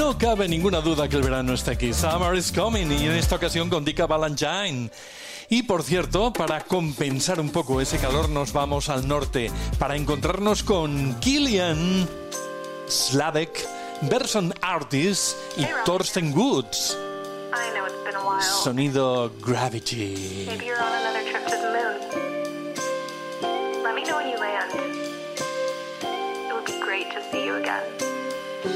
No cabe ninguna duda que el verano está aquí. Summer is coming, y en esta ocasión con Dika Valentine. Y por cierto, para compensar un poco ese calor nos vamos al norte para encontrarnos con Killian Slavek, Berson Artis y Thorsten Woods. Sonido Gravity. Maybe you're on another trip to the moon. Let me know when you land. It would be great to see you again.